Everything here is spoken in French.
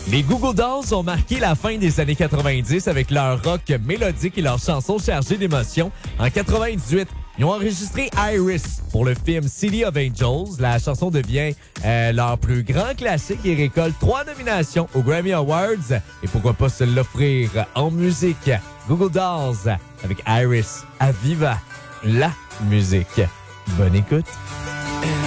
Les Goo Goo Dolls ont marqué la fin des années 90 avec leur rock mélodique et leurs chansons chargées d'émotions. En 98, ils ont enregistré Iris pour le film City of Angels. La chanson devient leur plus grand classique et récolte 3 nominations aux Grammy Awards. Et pourquoi pas se l'offrir en musique? Goo Goo Dolls avec Iris à Viva la musique. Bonne écoute.